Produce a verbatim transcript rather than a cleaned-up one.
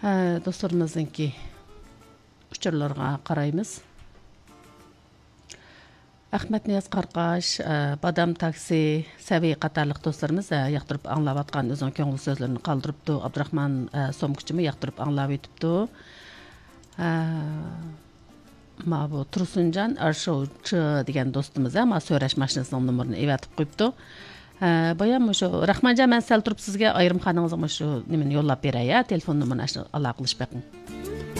Dostlarımızınki uçurlarga qaraymiz. Ahmet Niyaz Qarqaş, Badam Taksi, Səvi qatarlıq dostlarımız yaqtırıb anlab atqan özün köngül sözlərini qaldırıbdı. Abdurrahman Somkiçimi yaqtırıb anlab etibdi. Ma bu Tursuncan Arşovçı degan dostumuz ma söyləş maşinasının numarını evatib qoyubdu. Bayam şu Rahmancan, mən sәл turib sizga ayırım xanыңızga şu nimani yollab beray, telefon numarını aloqa qilish baqing.